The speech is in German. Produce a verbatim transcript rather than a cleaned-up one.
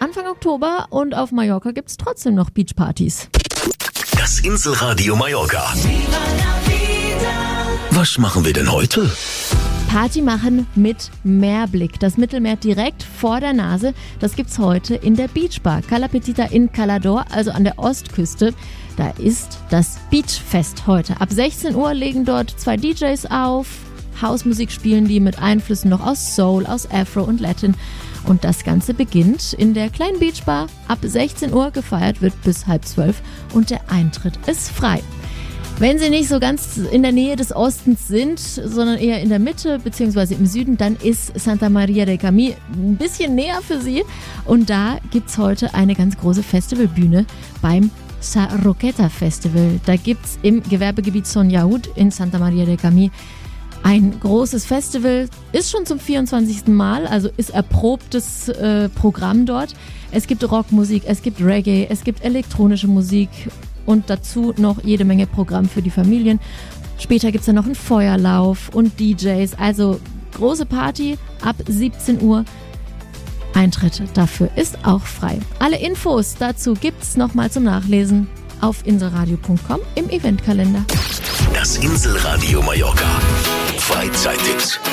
Anfang Oktober und auf Mallorca gibt's trotzdem noch Beachpartys. Das Inselradio Mallorca. Was machen wir denn heute? Party machen mit Meerblick. Das Mittelmeer direkt vor der Nase. Das gibt's heute in der Beachbar Cala Petita in Calador, also an der Ostküste. Da ist das Beachfest heute. Ab sechzehn Uhr legen dort zwei D Js auf. Hausmusik spielen die mit Einflüssen noch aus Soul, aus Afro und Latin. Und das Ganze beginnt in der kleinen Beachbar. Ab sechzehn Uhr gefeiert wird bis halb zwölf und der Eintritt ist frei. Wenn Sie nicht so ganz in der Nähe des Ostens sind, sondern eher in der Mitte bzw. im Süden, dann ist Santa Maria del Camí ein bisschen näher für Sie. Und da gibt's heute eine ganz große Festivalbühne beim Sa Roqueta Festival. Da gibt's im Gewerbegebiet Son Yahut in Santa Maria del Camí ein großes Festival. Ist schon zum vierundzwanzigsten Mal, also ist erprobtes äh, Programm dort. Es gibt Rockmusik, es gibt Reggae, es gibt elektronische Musik. Und dazu noch jede Menge Programm für die Familien. Später gibt es dann noch einen Feuerlauf und D Js. Also große Party ab siebzehn Uhr. Eintritt dafür ist auch frei. Alle Infos dazu gibt's nochmal zum Nachlesen auf inselradio punkt com im Eventkalender. Das Inselradio Mallorca. Freizeittipps.